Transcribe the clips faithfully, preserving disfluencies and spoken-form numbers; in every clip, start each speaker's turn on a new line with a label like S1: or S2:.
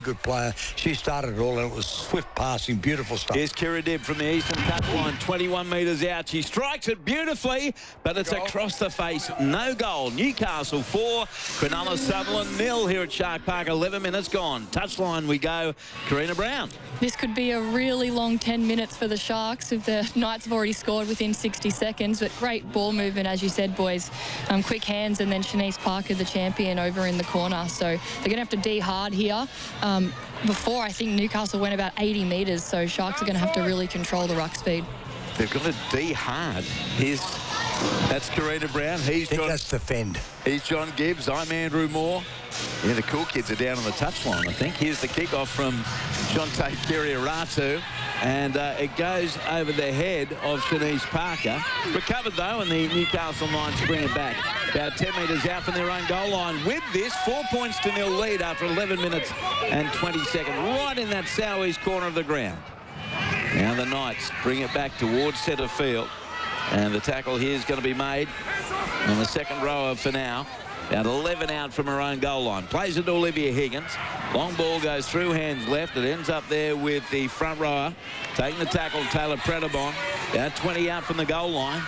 S1: Good player. She started it all, and it was swift passing, beautiful stuff.
S2: Here's Kira Dib from the eastern touchline, twenty-one metres out. She strikes it beautifully, but it's goal. Across the face. No goal. Newcastle four, Cronulla Sutherland nil here at Shark Park. eleven minutes gone. Touchline we go. Karina Brown.
S3: This could be a really long ten minutes for the Sharks if the Knights have already scored within sixty seconds. But great ball movement, as you said, boys. Um, quick hands, and then Shanice Parker, the champion, over in the corner. So they're going to have to D hard here. Um, before, I think Newcastle went about eighty metres, so Sharks are going to have to really control the ruck speed.
S2: They've got to D hard. Here's, that's Karina Brown. He's
S1: I think
S2: John,
S1: that's defend.
S2: He's John Gibbs. I'm Andrew Moore. Yeah, the cool kids are down on the touchline, I think. Here's the kickoff from Shante Kiriaratu. And uh, it goes over the head of Shanice Parker. Recovered, though, and the Newcastle Knights bring it back. About ten metres out from their own goal line. With this, four points to nil lead after eleven minutes and twenty seconds. Right in that southeast corner of the ground. Now the Knights bring it back towards centre field. And the tackle here is going to be made on the second rower for now. About eleven out from her own goal line. Plays it to Olivia Higgins. Long ball goes through hands left. It ends up there with the front rower. Taking the tackle, Taylor Predabon. About twenty out from the goal line.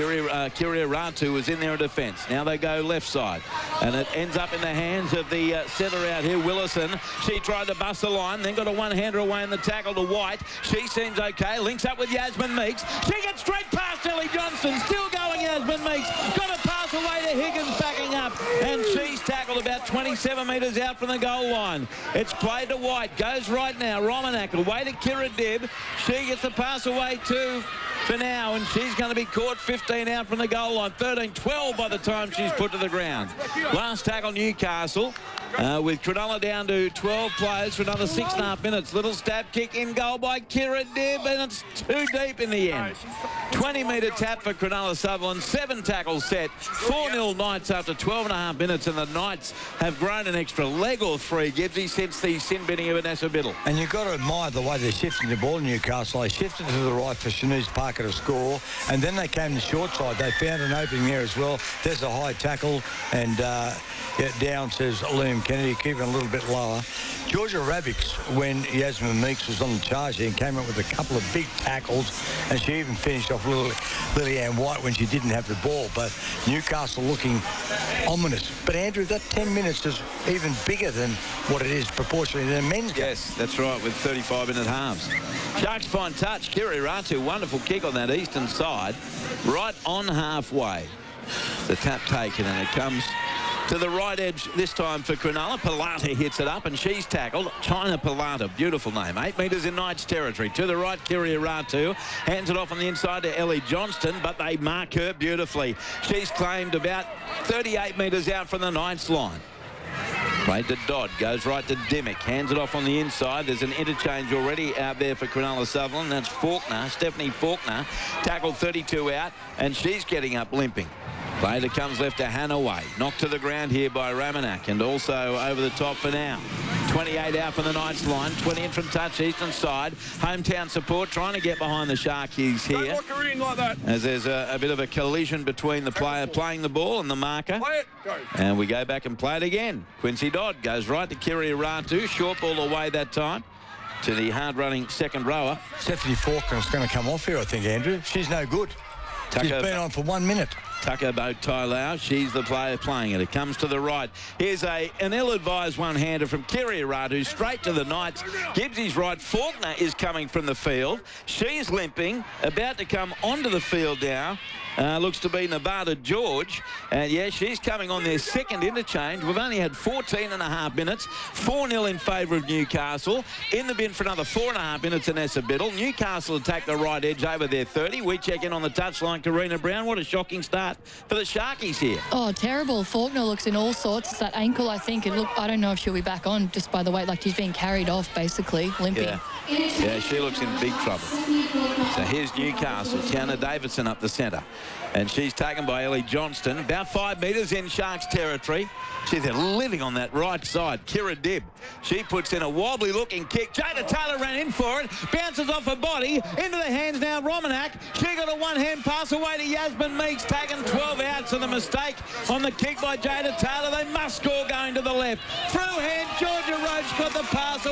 S2: Kiriaratu was in there in defence. Now they go left side. And it ends up in the hands of the uh, centre out here, Willison. She tried to bust the line, then got a one-hander away in the tackle to White. She seems okay. Links up with Yasmin Meeks. She gets straight past Ellie Johnston. Still going, Yasmin Meeks. Got a pass away to Higgins backing up. And she's tackled about twenty-seven metres out from the goal line. It's played to White. Goes right now. Romanak away to Kira Dib. She gets the pass away to for now, and she's going to be caught fifteen out from the goal line. thirteen twelve by the time she's put to the ground. Last tackle, Newcastle, uh, with Cronulla down to twelve players for another six and a half minutes. Little stab kick in goal by Kira Dib, and it's too deep in the end. twenty metre tap for Cronulla Sutherland. Seven tackles set. four nil Knights after twelve and a half minutes, and the Knights have grown an extra leg or three, Gibbsy, since the sin binning of Vanessa Biddle.
S1: And you've got to admire the way they're shifting the ball, Newcastle. They shifted to the right for Shanice Parker to score, and then they came to the short side. They found an opening there as well. There's a high tackle, and uh, yeah, down, says Liam Kennedy, keeping a little bit lower. Georgia Ravix, when Yasmin Meeks was on the charge here, and came up with a couple of big tackles, and she even finished off Lily, Lillian White when she didn't have the ball. But Newcastle looking ominous. But Andrew, that ten minutes is even bigger than what it is proportionally in the men's game.
S2: Yes, that's right, with thirty-five minute halves. Sharks fine touch. Kiriaratu, wonderful kick on that eastern side, right on halfway. The tap taken, and it comes to the right edge this time for Cronulla. Pilata hits it up, and she's tackled. China Pilata, beautiful name. Eight metres in Knights territory. To the right, Kiriaratu hands it off on the inside to Ellie Johnston, but they mark her beautifully. She's claimed about thirty-eight metres out from the Knights line. Played to Dodd, goes right to Dimmick, hands it off on the inside. There's an interchange already out there for Cronulla Sutherland. That's Faulkner, Stephanie Faulkner, tackled thirty-two out, and she's getting up limping. Play that comes left to Hanaway, knocked to the ground here by Romanak, and also over the top for now. twenty-eight out from the Knights line, twenty in from touch, eastern side. Hometown support trying to get behind the Sharkies here.
S4: Don't lock her in like that.
S2: As there's a, a bit of a collision between the player playing the ball and the marker.
S4: Play it. Go.
S2: And we go back and play it again. Quincy Dodd goes right to Kiriaratu, short ball away that time to the hard-running second rower.
S1: Stephanie Faulkner's going to come off here, I think, Andrew. She's no good.
S2: Tucker,
S1: She's been on for one minute.
S2: Tucker Boat Tailau, she's the player playing it. It comes to the right. Here's a an ill-advised one-hander from Kiriaratu, straight to the Knights. Gibbsy's right. Faulkner is coming from the field. She's limping, about to come onto the field now. Uh, looks to be Nevada George. And, yeah, she's coming on their second interchange. We've only had fourteen and a half minutes. four nil in favour of Newcastle. In the bin for another four and a half minutes, Vanessa Biddle. Newcastle attack the right edge over their thirty. We check in on the touchline. Karina Brown, what a shocking start for the Sharkies here.
S3: Oh, terrible. Faulkner looks in all sorts. It's that ankle, I think. It look, I don't know if she'll be back on just by the way, like she's being carried off, basically, limping.
S2: Yeah, yeah, she looks in big trouble. So here's Newcastle. Tiana Davidson up the centre. And she's taken by Ellie Johnston. About five metres in Sharks territory. She's living on that right side. Kira Dib. She puts in a wobbly-looking kick. Jada Taylor ran in for it. Bounces off her body. Into the hands now, Romanak. She got a one-hand pass away to Yasmin Meeks. Taken second, twelve outs, and the mistake on the kick by Jada Taylor. They must score going to the left. Through hand, Georgia Roach got the pass.